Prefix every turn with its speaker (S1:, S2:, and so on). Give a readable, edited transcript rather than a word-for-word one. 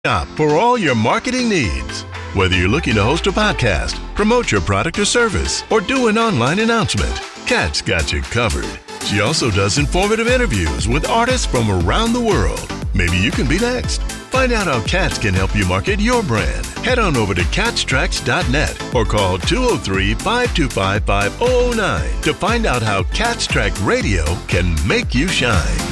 S1: Shop for all your marketing needs. Whether you're looking to host a podcast, promote your product or service, or do an online announcement, Kat's got you covered. She also does informative interviews with artists from around the world. Maybe you can be next. Find out how Kat's can help you market your brand. Head on over to catstracks.net or call 203-525-5009 to find out how Kat's Track Radio can make you shine.